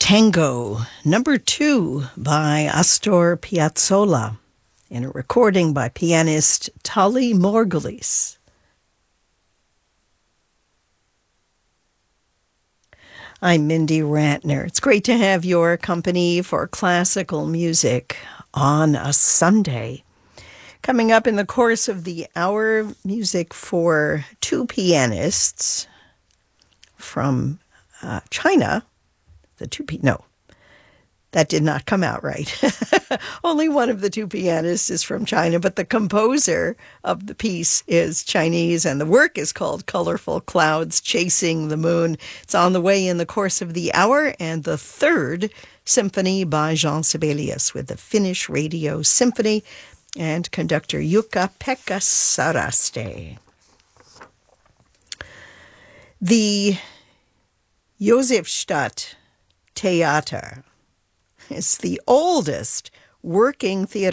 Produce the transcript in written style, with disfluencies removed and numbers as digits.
Tango, number 2 by Astor Piazzolla, in a recording by pianist Tali Morgulis. I'm Mindy Rantner. It's great to have your company for classical music on a Sunday. Coming up in the course of the hour, music for 2 pianists from China. That did not come out right. Only one of the 2 pianists is from China, but the composer of the piece is Chinese, and the work is called Colorful Clouds Chasing the Moon. It's on the way in the course of the hour, and the 3rd symphony by Jean Sibelius with the Finnish Radio Symphony and conductor Jukka-Pekka Saraste. The Josefstadt Theater is the oldest working theater